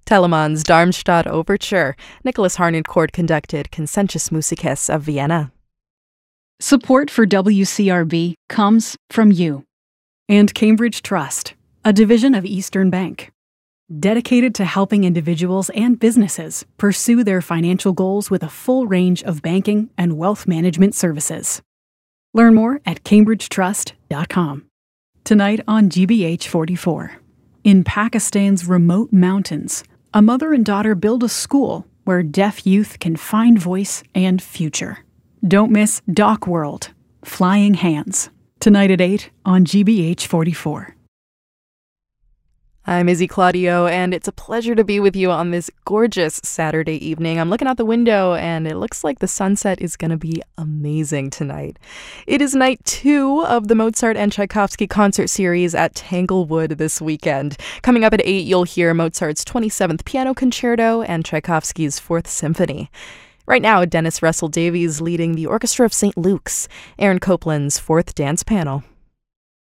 Telemann's Darmstadt Overture. Nicholas Harnoncourt conducted Consensus Musices of Vienna. Support for WCRB comes from you. And Cambridge Trust, a division of Eastern Bank, dedicated to helping individuals and businesses pursue their financial goals with a full range of banking and wealth management services. Learn more at cambridgetrust.com. Tonight on GBH 44. In Pakistan's remote mountains, a mother and daughter build a school where deaf youth can find voice and future. Don't miss Doc World, Flying Hands. Tonight at 8 on GBH 44. I'm Izzy Claudio, and it's a pleasure to be with you on this gorgeous Saturday evening. I'm looking out the window, and it looks like the sunset is going to be amazing tonight. It is night 2 of the Mozart and Tchaikovsky concert series at Tanglewood this weekend. Coming up at 8, you'll hear Mozart's 27th Piano Concerto and Tchaikovsky's 4th Symphony. Right now, Dennis Russell Davies leading the Orchestra of St. Luke's, Aaron Copland's 4th Dance Panel.